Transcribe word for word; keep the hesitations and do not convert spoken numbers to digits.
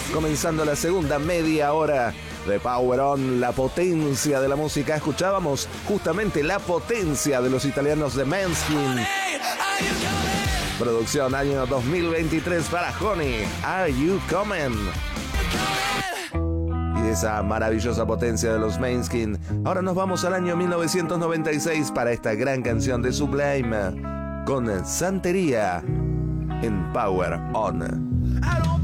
comenzando la segunda media hora de Power On, la potencia de la música. Escuchábamos justamente la potencia de los italianos de Måneskin. Producción año dos mil veintitrés para Honey, Are You Coming? Y de esa maravillosa potencia de los Måneskin, ahora nos vamos al año mil novecientos noventa y seis para esta gran canción de Sublime con Santería en Power On.